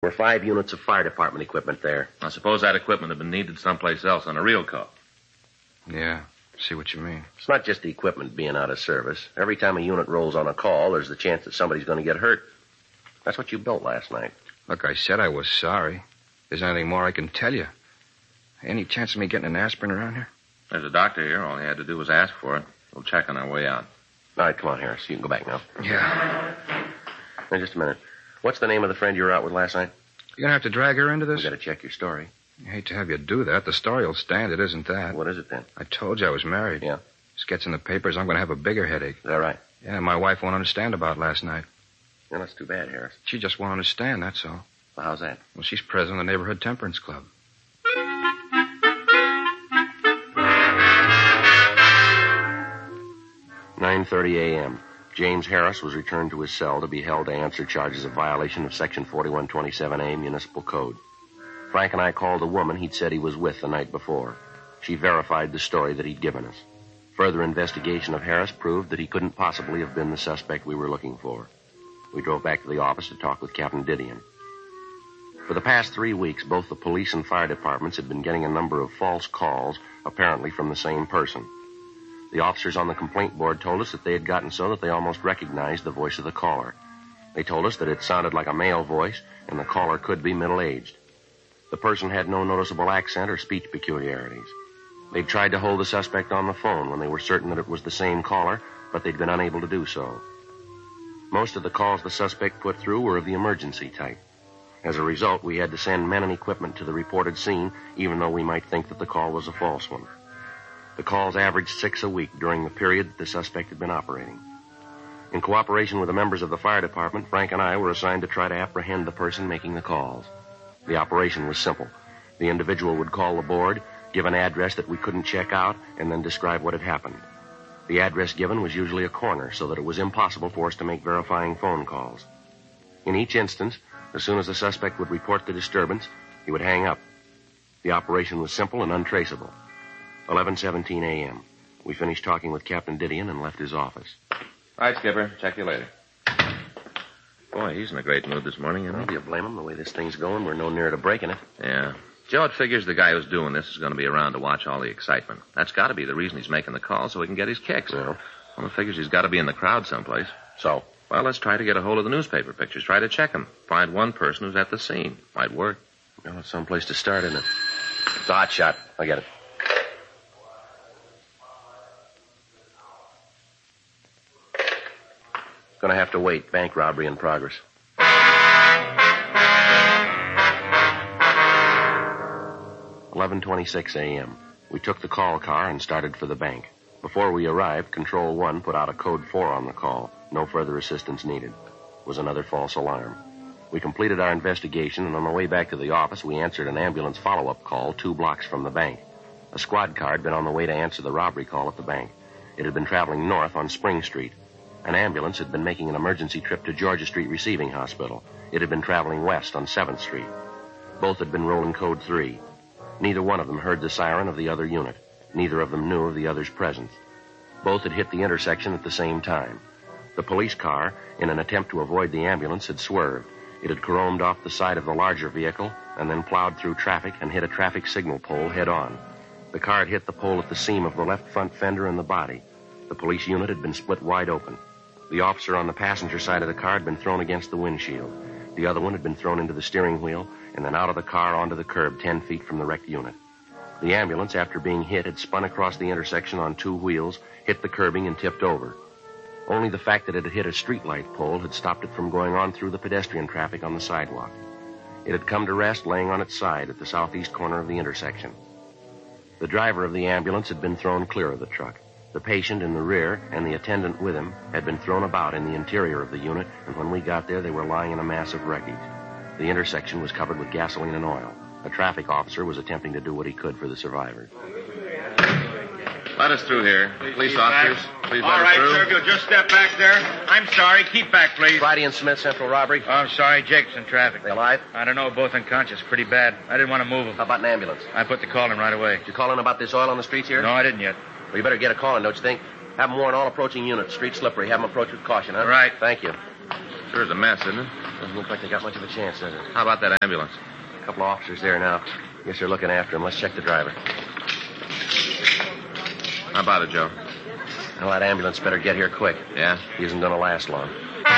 were 5 units of fire department equipment there. I suppose that equipment had been needed someplace else on a real call. Yeah, see what you mean. It's not just the equipment being out of service. Every time a unit rolls on a call, there's the chance that somebody's going to get hurt. That's what you built last night. Look, I said I was sorry. There's anything more I can tell you. Any chance of me getting an aspirin around here? There's a doctor here. All he had to do was ask for it. We'll check on our way out. All right, come on, Harris. You can go back now. Yeah. Now, just a minute. What's the name of the friend you were out with last night? You gonna have to drag her into this? We got to check your story. I hate to have you do that. The story will stand. It isn't that. What is it, then? I told you I was married. Yeah. This gets in the papers. I'm gonna have a bigger headache. Is that right? Yeah, my wife won't understand about last night. Yeah, that's too bad, Harris. She just won't understand, that's all. Well, how's that? Well, she's president of the Neighborhood Temperance Club. "9:30 a.m. James Harris was returned to his cell to be held to answer charges of violation of Section 4127A Municipal Code. Frank and I called the woman he'd said he was with the night before. She verified the story that he'd given us. Further investigation of Harris proved that he couldn't possibly have been the suspect we were looking for. We drove back to the office to talk with Captain Didion. For the past 3 weeks, both the police and fire departments had been getting a number of false calls, apparently from the same person. The officers on the complaint board told us that they had gotten so that they almost recognized the voice of the caller. They told us that it sounded like a male voice, and the caller could be middle-aged. The person had no noticeable accent or speech peculiarities. They'd tried to hold the suspect on the phone when they were certain that it was the same caller, but they'd been unable to do so. Most of the calls the suspect put through were of the emergency type. As a result, we had to send men and equipment to the reported scene, even though we might think that the call was a false one. The calls averaged 6 a week during the period that the suspect had been operating. In cooperation with the members of the fire department, Frank and I were assigned to try to apprehend the person making the calls. The operation was simple. The individual would call the board, give an address that we couldn't check out, and then describe what had happened. The address given was usually a corner, so that it was impossible for us to make verifying phone calls. In each instance, as soon as the suspect would report the disturbance, he would hang up. The operation was simple and untraceable. 11:17 a.m. We finished talking with Captain Didion and left his office. All right, Skipper. Check you later. Boy, he's in a great mood this morning, Do you blame him? The way this thing's going, we're no nearer to breaking it. Yeah. Joe, it figures the guy who's doing this is going to be around to watch all the excitement. That's got to be the reason he's making the call, so he can get his kicks. Yeah. Well, it figures he's got to be in the crowd someplace. So? Well, let's try to get a hold of the newspaper pictures. Try to check them. Find one person who's at the scene. Might work. Well, it's someplace to start, isn't it? It's a hot shot. I get it. Gonna have to wait. Bank robbery in progress. 11:26 a.m. We took the call car and started for the bank. Before we arrived, Control 1 put out a code 4 on the call. No further assistance needed. It was another false alarm. We completed our investigation, and on the way back to the office, we answered an ambulance follow-up call 2 blocks from the bank. A squad car had been on the way to answer the robbery call at the bank. It had been traveling north on Spring Street. An ambulance had been making an emergency trip to Georgia Street Receiving Hospital. It had been traveling west on 7th Street. Both had been rolling code 3. Neither one of them heard the siren of the other unit. Neither of them knew of the other's presence. Both had hit the intersection at the same time. The police car, in an attempt to avoid the ambulance, had swerved. It had caromed off the side of the larger vehicle and then plowed through traffic and hit a traffic signal pole head-on. The car had hit the pole at the seam of the left front fender and the body. The police unit had been split wide open. The officer on the passenger side of the car had been thrown against the windshield. The other one had been thrown into the steering wheel and then out of the car onto the curb 10 feet from the wrecked unit. The ambulance, after being hit, had spun across the intersection on 2 wheels, hit the curbing, and tipped over. Only the fact that it had hit a streetlight pole had stopped it from going on through the pedestrian traffic on the sidewalk. It had come to rest laying on its side at the southeast corner of the intersection. The driver of the ambulance had been thrown clear of the truck. The patient in the rear and the attendant with him had been thrown about in the interior of the unit, and when we got there, they were lying in a mass of wreckage. The intersection was covered with gasoline and oil. A traffic officer was attempting to do what he could for the survivors. Let us through here. Police officers, please let All us right, through. sir, if you'll just step back there. I'm sorry. Keep back, please. Friday and Smith, Central Robbery. Oh, I'm sorry. Jake's in traffic. They alive? I don't know. Both unconscious. Pretty bad. I didn't want to move them. How about an ambulance? I put the call in right away. Did you call in about this oil on the streets here? No, I didn't yet. Well, you better get a call in, don't you think? Have them warn all approaching units. Street slippery. Have them approach with caution, huh? Right. Thank you. Sure is a mess, isn't it? Doesn't look like they got much of a chance, does it? How about that ambulance? A couple of officers there now. Guess they're looking after him. Let's check the driver. How about it, Joe? Well, that ambulance better get here quick. Yeah? He isn't going to last long.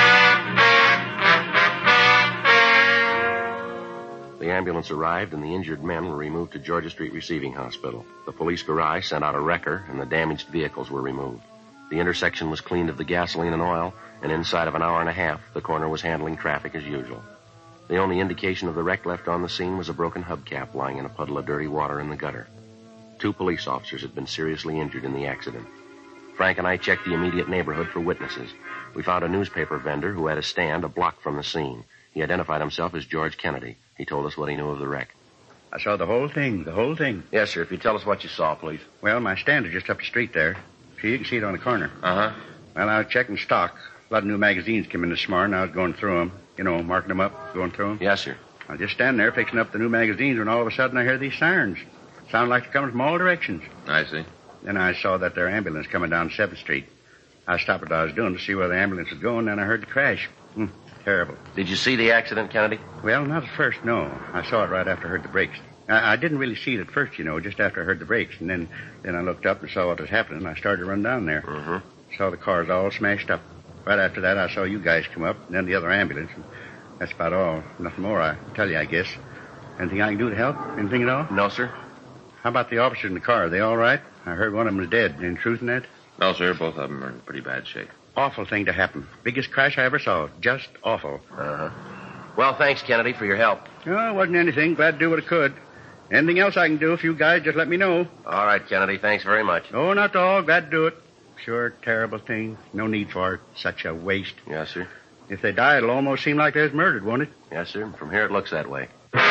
The ambulance arrived, and the injured men were removed to Georgia Street Receiving Hospital. The police garage sent out a wrecker, and the damaged vehicles were removed. The intersection was cleaned of the gasoline and oil, and inside of an hour and a half, the coroner was handling traffic as usual. The only indication of the wreck left on the scene was a broken hubcap lying in a puddle of dirty water in the gutter. 2 police officers had been seriously injured in the accident. Frank and I checked the immediate neighborhood for witnesses. We found a newspaper vendor who had a stand a block from the scene. He identified himself as George Kennedy. He told us what he knew of the wreck. I saw the whole thing. Yes, sir. If you tell us what you saw, please. Well, my stand is just up the street there. So you can see it on the corner. Uh-huh. Well, I was checking stock. A lot of new magazines came in this morning. I was going through them. You know, marking them up, going through them. Yes, sir. I was just standing there fixing up the new magazines when all of a sudden I heard these sirens. Sound like they're coming from all directions. I see. Then I saw that their ambulance coming down 7th Street. I stopped what I was doing to see where the ambulance was going, and I heard the crash. Terrible. Did you see the accident, Kennedy? Well, not at first, no. I saw it right after I heard the brakes. I didn't really see it at first, you know, just after I heard the brakes. And then I looked up and saw what was happening. I started to run down there. Mm-hmm. Saw the cars all smashed up. Right after that, I saw you guys come up, and then the other ambulance. And that's about all. Nothing more I can tell you, I guess. Anything I can do to help? Anything at all? No, sir. How about the officers in the car? Are they all right? I heard one of them was dead. Any truth in that? No, sir. Both of them are in pretty bad shape. Awful thing to happen. Biggest crash I ever saw. Just awful. Uh-huh. Well, thanks, Kennedy, for your help. Oh, it wasn't anything. Glad to do what I could. Anything else I can do, if you guys just let me know. All right, Kennedy. Thanks very much. Oh, not at all. Glad to do it. Sure, terrible thing. No need for it. Such a waste. Yes, sir. If they die, it'll almost seem like they was murdered, won't it? Yes, sir. From here, it looks that way.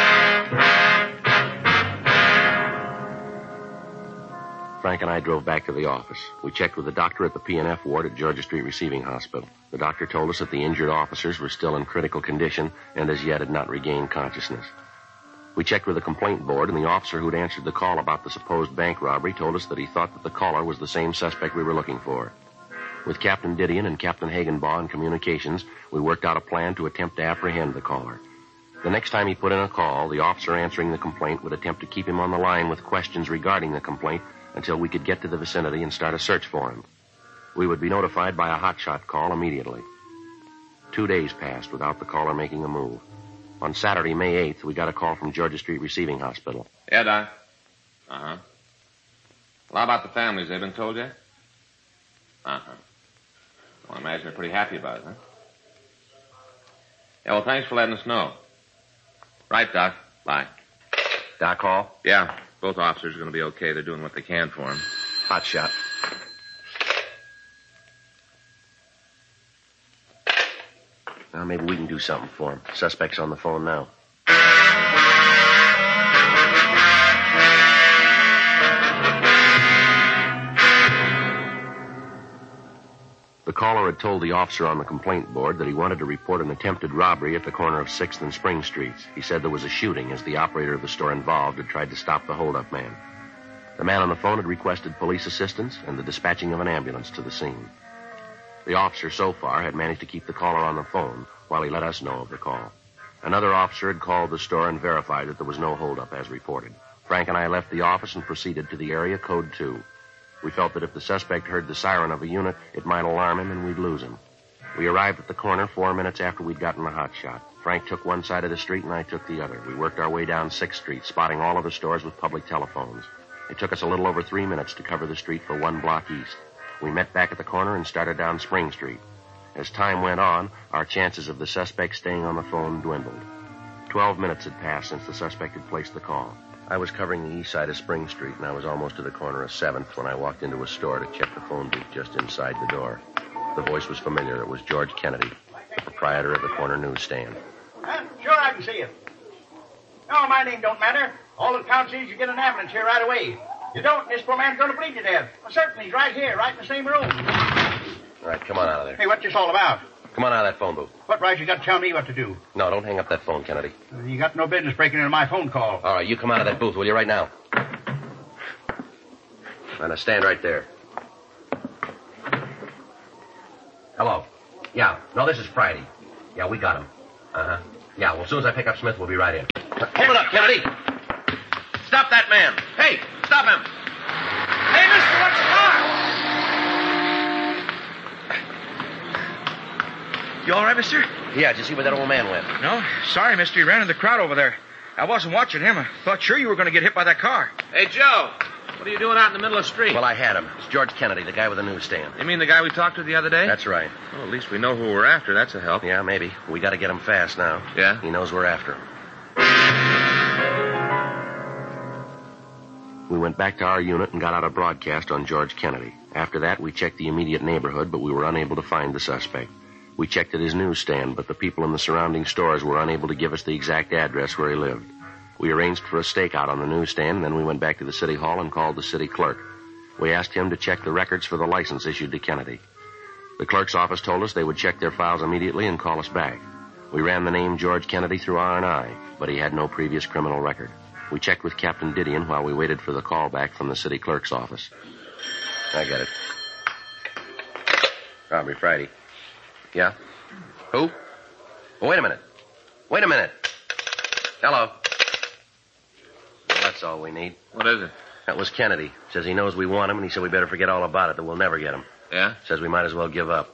Frank and I drove back to the office. We checked with the doctor at the P&F ward at Georgia Street Receiving Hospital. The doctor told us that the injured officers were still in critical condition and as yet had not regained consciousness. We checked with the complaint board, and the officer who'd answered the call about the supposed bank robbery told us that he thought that the caller was the same suspect we were looking for. With Captain Didion and Captain Hagenbaugh in communications, we worked out a plan to attempt to apprehend the caller. The next time he put in a call, the officer answering the complaint would attempt to keep him on the line with questions regarding the complaint until we could get to the vicinity and start a search for him. We would be notified by a hotshot call immediately. 2 days passed without the caller making a move. On Saturday, May 8th, we got a call from Georgia Street Receiving Hospital. Yeah, Doc. Uh-huh. Well, how about the families? They've been told yet? Uh-huh. Well, I imagine they're pretty happy about it, huh? Yeah, well, thanks for letting us know. Right, Doc. Bye. Doc Hall? Yeah, both officers are going to be okay. They're doing what they can for him. Hot shot. Now, maybe we can do something for him. Suspect's on the phone now. The caller had told the officer on the complaint board that he wanted to report an attempted robbery at the corner of 6th and Spring Streets. He said there was a shooting as the operator of the store involved had tried to stop the holdup man. The man on the phone had requested police assistance and the dispatching of an ambulance to the scene. The officer, so far, had managed to keep the caller on the phone while he let us know of the call. Another officer had called the store and verified that there was no holdup as reported. Frank and I left the office and proceeded to the area code 2. We felt that if the suspect heard the siren of a unit, it might alarm him and we'd lose him. We arrived at the corner 4 minutes after we'd gotten the hot shot. Frank took one side of the street and I took the other. We worked our way down 6th Street, spotting all of the stores with public telephones. It took us a little over 3 minutes to cover the street for 1 block east. We met back at the corner and started down Spring Street. As time went on, our chances of the suspect staying on the phone dwindled. 12 minutes had passed since the suspect had placed the call. I was covering the east side of Spring Street, and I was almost to the corner of 7th when I walked into a store to check the phone booth just inside the door. The voice was familiar. It was George Kennedy, the proprietor of the corner newsstand. Sure, I can see you. No, my name don't matter. All that counts is you get an ambulance here right away. You don't, this poor man's going to bleed to death. Well, certainly, he's right here, right in the same room. All right, come on out of there. Hey, what's this all about? Come on out of that phone booth. What right you got to tell me what to do? No, don't hang up that phone, Kennedy. You got no business breaking into my phone call. All right, you come out of that booth, will you, right now? Now, stand right there. Hello. Yeah, no, this is Friday. Yeah, we got him. Uh-huh. Yeah, well, as soon as I pick up Smith, we'll be right in. Hold it up, Kennedy. Stop that man. Hey, stop him. Hey, mister, what's the car? You all right, mister? Yeah, did you see where that old man went? No. Sorry, mister. He ran in the crowd over there. I wasn't watching him. I thought sure you were going to get hit by that car. Hey, Joe. What are you doing out in the middle of the street? Well, I had him. It's George Kennedy, the guy with the newsstand. You mean the guy we talked to the other day? That's right. Well, at least we know who we're after. That's a help. Yeah, maybe. We got to get him fast now. Yeah? He knows we're after him. We went back to our unit and got out a broadcast on George Kennedy. After that, we checked the immediate neighborhood, but we were unable to find the suspect. We checked at his newsstand, but the people in the surrounding stores were unable to give us the exact address where he lived. We arranged for a stakeout on the newsstand, and then we went back to the city hall and called the city clerk. We asked him to check the records for the license issued to Kennedy. The clerk's office told us they would check their files immediately and call us back. We ran the name George Kennedy through R&I, but he had no previous criminal record. We checked with Captain Didion while we waited for the call back from the city clerk's office. I got it. Robbery Friday. Yeah? Who? Well, wait a minute. Wait a minute. Hello. Well, that's all we need. What is it? That was Kennedy. Says he knows we want him, and he said we better forget all about it, that we'll never get him. Yeah? Says we might as well give up.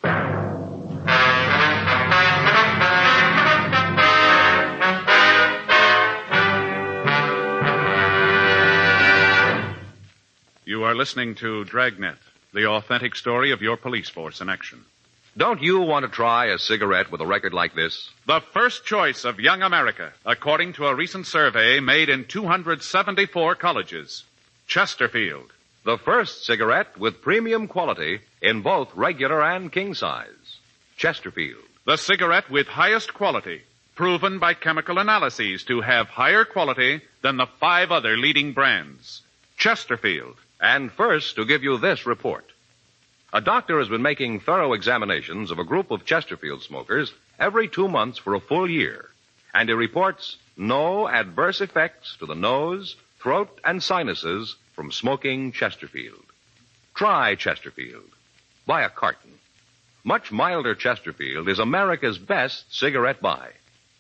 You are listening to Dragnet, the authentic story of your police force in action. Don't you want to try a cigarette with a record like this? The first choice of young America, according to a recent survey made in 274 colleges. Chesterfield. The first cigarette with premium quality in both regular and king size. Chesterfield. The cigarette with highest quality, proven by chemical analyses to have higher quality than the 5 other leading brands. Chesterfield. And first, to give you this report. A doctor has been making thorough examinations of a group of Chesterfield smokers every 2 months for a full year. And he reports no adverse effects to the nose, throat, and sinuses from smoking Chesterfield. Try Chesterfield. Buy a carton. Much milder Chesterfield is America's best cigarette buy.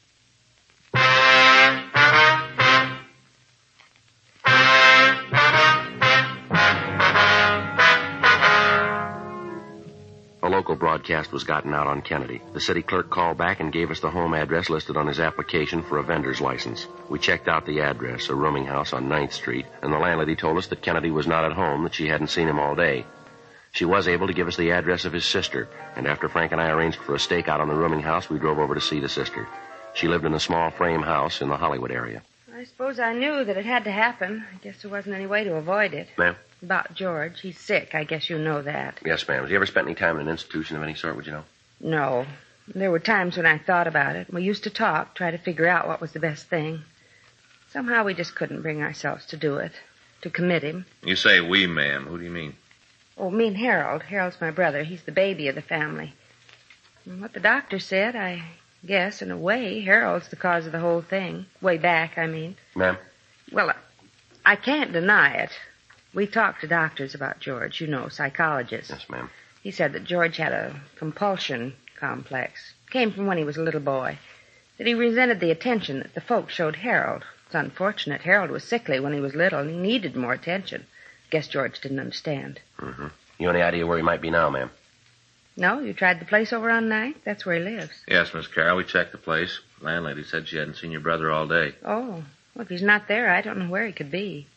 A local broadcast was gotten out on Kennedy. The city clerk called back and gave us the home address listed on his application for a vendor's license. We checked out the address, a rooming house on 9th Street, and the landlady told us that Kennedy was not at home, that she hadn't seen him all day. She was able to give us the address of his sister, and after Frank and I arranged for a stakeout on the rooming house, we drove over to see the sister. She lived in a small frame house in the Hollywood area. I suppose I knew that it had to happen. I guess there wasn't any way to avoid it. Ma'am? About George. He's sick. I guess you know that. Yes, ma'am. Has he ever spent any time in an institution of any sort, would you know? No. There were times when I thought about it. We used to talk, try to figure out what was the best thing. Somehow we just couldn't bring ourselves to do it, to commit him. You say we, ma'am. Who do you mean? Oh, me and Harold. Harold's my brother. He's the baby of the family. And what the doctor said, I guess, in a way, Harold's the cause of the whole thing. Way back, I mean. Ma'am? Well, I can't deny it. We talked to doctors about George, you know, psychologists. Yes, ma'am. He said that George had a compulsion complex. Came from when he was a little boy. That he resented the attention that the folks showed Harold. It's unfortunate. Harold was sickly when he was little, and he needed more attention. Guess George didn't understand. Mm-hmm. You any idea where he might be now, ma'am? No? You tried the place over on 9th? That's where he lives. Yes, Miss Carroll. We checked the place. Landlady said she hadn't seen your brother all day. Oh. Well, if he's not there, I don't know where he could be.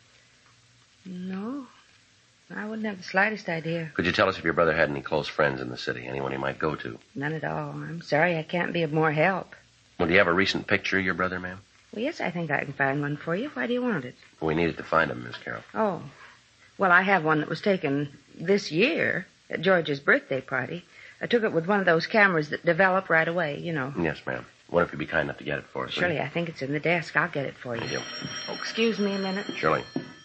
No. I wouldn't have the slightest idea. Could you tell us if your brother had any close friends in the city, anyone he might go to? None at all. I'm sorry I can't be of more help. Well, do you have a recent picture of your brother, ma'am? Well, yes, I think I can find one for you. Why do you want it? We needed to find him, Miss Carroll. Oh. Well, I have one that was taken this year at George's birthday party. I took it with one of those cameras that develop right away, you know. Yes, ma'am. Wonder if you'd be kind enough to get it for us. Surely, I think it's in the desk. I'll get it for you. Thank you. Oh, excuse me a minute. Surely.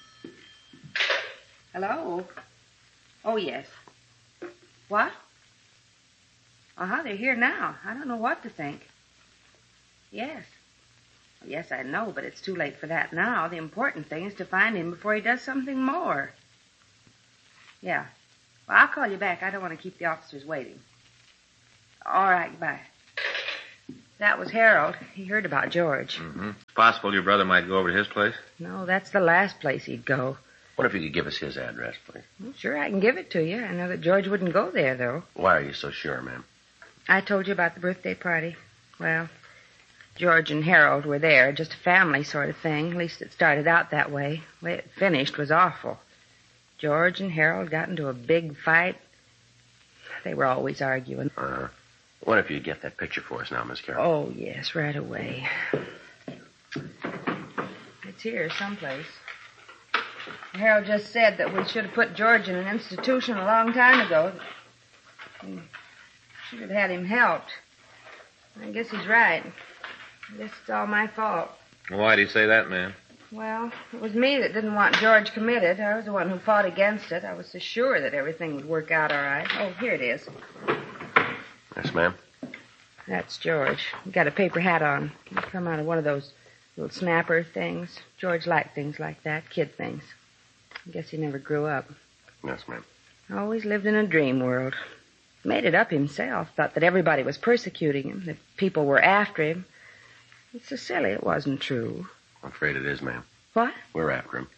Hello? Oh, yes. What? Uh-huh, they're here now. I don't know what to think. Yes. Yes, I know, but it's too late for that now. The important thing is to find him before he does something more. Yeah. Well, I'll call you back. I don't want to keep the officers waiting. All right, bye. That was Harold. He heard about George. Mm-hmm. Possible your brother might go over to his place? No, that's the last place he'd go. What if you could give us his address, please? Well, sure, I can give it to you. I know that George wouldn't go there, though. Why are you so sure, ma'am? I told you about the birthday party. Well, George and Harold were there, just a family sort of thing. At least it started out that way. The way it finished was awful. George and Harold got into a big fight. They were always arguing. What if you get that picture for us now, Miss Carroll? Oh, yes, right away. It's here someplace. Harold just said that we should have put George in an institution a long time ago. We should have had him helped. I guess he's right. I guess it's all my fault. Why do you say that, ma'am? Well, it was me that didn't want George committed. I was the one who fought against it. I was so sure that everything would work out all right. Oh, here it is. Yes, ma'am. That's George. He got a paper hat on. He come out of one of those little snapper things. George liked things like that, kid things. I guess he never grew up. Yes, ma'am. Always lived in a dream world. Made it up himself. Thought that everybody was persecuting him, that people were after him. It's so silly it wasn't true. I'm afraid it is, ma'am. What? We're after him.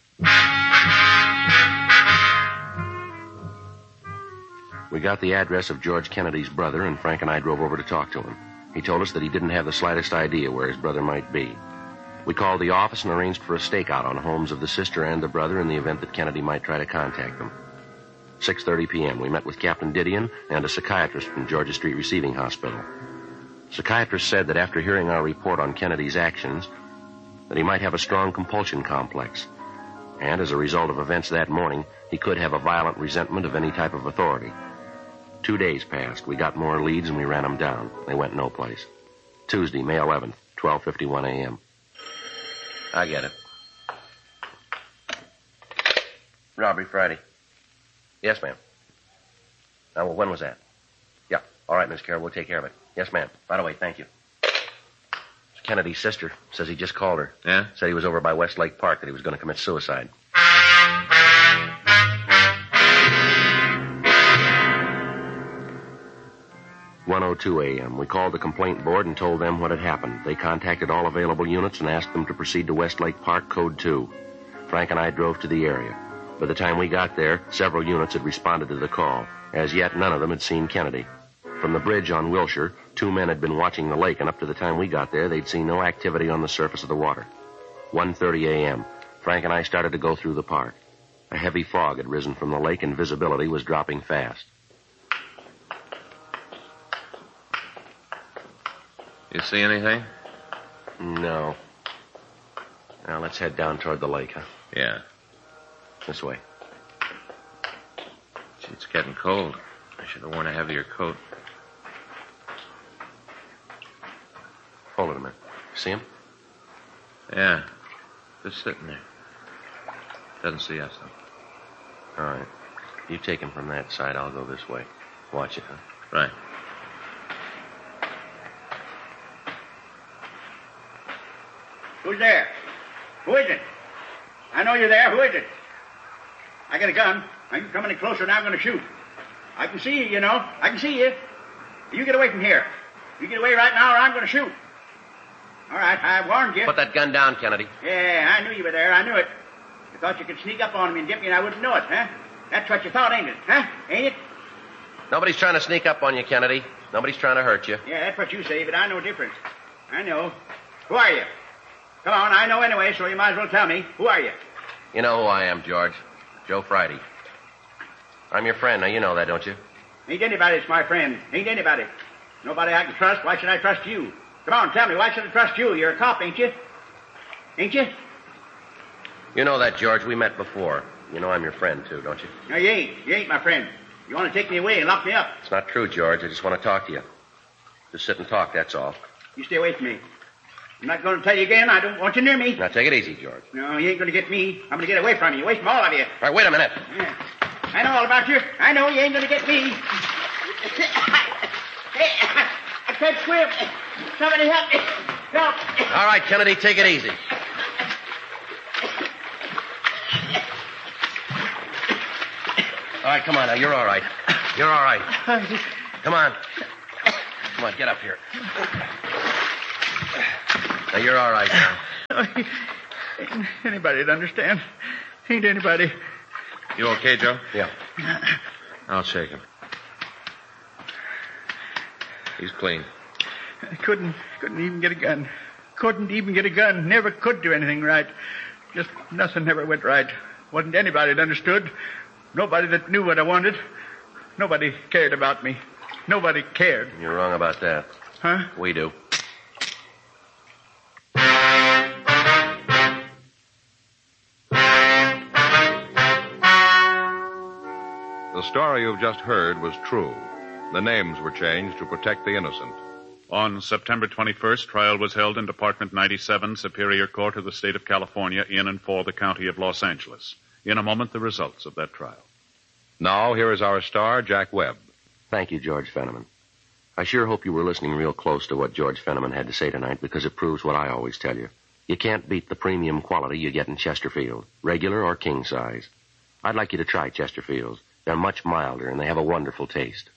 We got the address of George Kennedy's brother, and Frank and I drove over to talk to him. He told us that he didn't have the slightest idea where his brother might be. We called the office and arranged for a stakeout on homes of the sister and the brother in the event that Kennedy might try to contact them. 6:30 p.m. We met with Captain Didion and a psychiatrist from Georgia Street Receiving Hospital. Psychiatrist said that after hearing our report on Kennedy's actions, that he might have a strong compulsion complex. And as a result of events that morning, he could have a violent resentment of any type of authority. 2 days passed. We got more leads and we ran them down. They went no place. Tuesday, May 11th, 12:51 a.m. I get it. Robbery Friday. Yes, ma'am. Well, when was that? Yeah. All right, Miss Carroll, we'll take care of it. Yes, ma'am. By the way, thank you. It's Kennedy's sister. Says he just called her. Yeah? Said he was over by Westlake Park, that he was going to commit suicide. (1:02 a.m.) We called the complaint board and told them what had happened. They contacted all available units and asked them to proceed to Westlake Park, Code 2. Frank and I drove to the area. By the time we got there, several units had responded to the call. As yet, none of them had seen Kennedy. From the bridge on Wilshire, 2 men had been watching the lake, and up to the time we got there, they'd seen no activity on the surface of the water. 1:30 a.m., Frank and I started to go through the park. A heavy fog had risen from the lake, and visibility was dropping fast. You see anything? No. Now, let's head down toward the lake, huh? Yeah. This way. Gee, it's getting cold. I should have worn a heavier coat. Hold it a minute. See him? Yeah. Just sitting there. Doesn't see us, though. All right. You take him from that side. I'll go this way. Watch it, huh? Right. Who's there? Who is it? I know you're there. Who is it? I got a gun. I'm coming in closer, and I'm going to shoot. I can see you, you know. I can see you. You get away from here. You get away right now, or I'm going to shoot. All right, I warned you. Put that gun down, Kennedy. Yeah, I knew you were there. I knew it. You thought you could sneak up on me and get me, and I wouldn't know it, huh? That's what you thought, ain't it? Huh? Ain't it? Nobody's trying to sneak up on you, Kennedy. Nobody's trying to hurt you. Yeah, that's what you say, but I know different. I know. Who are you? Come on, I know anyway, so you might as well tell me. Who are you? You know who I am, George. Joe Friday. I'm your friend. Now, you know that, don't you? Ain't anybody that's my friend. Ain't anybody. Nobody I can trust. Why should I trust you? Come on, tell me, why should I trust you? You're a cop, ain't you? Ain't you? You know that, George. We met before. You know I'm your friend, too, don't you? No, you ain't. You ain't my friend. You want to take me away and lock me up. It's not true, George. I just want to talk to you. Just sit and talk, that's all. You stay away from me. I'm not going to tell you again. I don't want you near me. Now, take it easy, George. No, you ain't going to get me. I'm going to get away from you. Away from all of you. All right, wait a minute. Yeah. I know all about you. I know you ain't going to get me. I can't swim. Somebody help me. Help. All right, Kennedy, take it easy. All right, come on now. You're all right. You're all right. Come on. Come on, get up here. Now, you're all right now. Ain't anybody that understand. Ain't anybody. You okay, Joe? Yeah. I'll shake him. He's clean. I couldn't even get a gun. Couldn't even get a gun. Never could do anything right. Just nothing ever went right. Wasn't anybody that understood. Nobody that knew what I wanted. Nobody cared about me. Nobody cared. You're wrong about that. Huh? We do. The story you've just heard was true. The names were changed to protect the innocent. On September 21st, trial was held in Department 97, Superior Court of the State of California, in and for the County of Los Angeles. In a moment, the results of that trial. Now, here is our star, Jack Webb. Thank you, George Fenneman. I sure hope you were listening real close to what George Fenneman had to say tonight, because it proves what I always tell you. You can't beat the premium quality you get in Chesterfield, regular or king size. I'd like you to try Chesterfields. They're much milder, and they have a wonderful taste.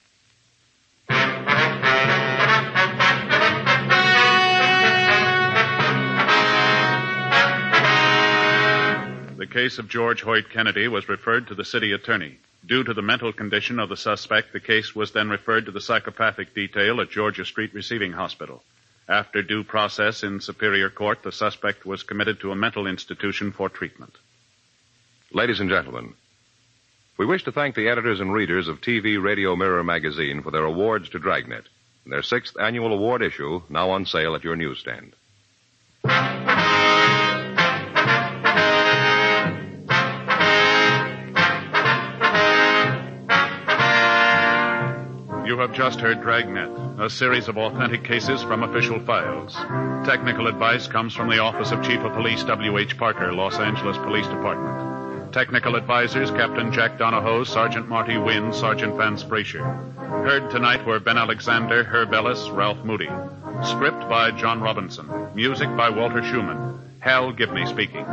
The case of George Hoyt Kennedy was referred to the city attorney. Due to the mental condition of the suspect, the case was then referred to the psychopathic detail at Georgia Street Receiving Hospital. After due process in Superior Court, the suspect was committed to a mental institution for treatment. Ladies and gentlemen, we wish to thank the editors and readers of TV Radio Mirror magazine for their awards to Dragnet, their 6th annual award issue, now on sale at your newsstand. You have just heard Dragnet, a series of authentic cases from official files. Technical advice comes from the Office of Chief of Police W.H. Parker, Los Angeles Police Department. Technical advisors, Captain Jack Donahoe, Sergeant Marty Wynn, Sergeant Vance Brasher. Heard tonight were Ben Alexander, Herb Ellis, Ralph Moody. Script by John Robinson. Music by Walter Schumann. Hal Gibney speaking.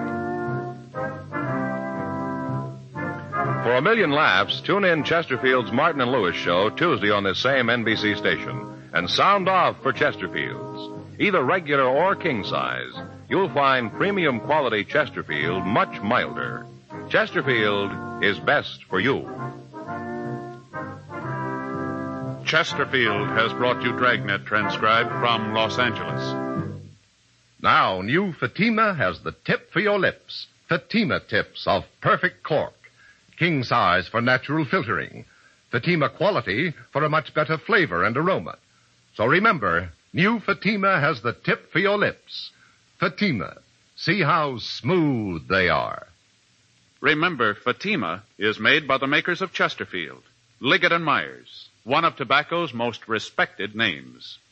For a million laughs, tune in Chesterfield's Martin and Lewis show Tuesday on this same NBC station. And sound off for Chesterfield's. Either regular or king size, you'll find premium quality Chesterfield much milder. Chesterfield is best for you. Chesterfield has brought you Dragnet, transcribed from Los Angeles. Now, new Fatima has the tip for your lips. Fatima tips of perfect cork. King size for natural filtering. Fatima quality for a much better flavor and aroma. So remember, new Fatima has the tip for your lips. Fatima. See how smooth they are. Remember, Fatima is made by the makers of Chesterfield, Liggett & Myers, one of tobacco's most respected names.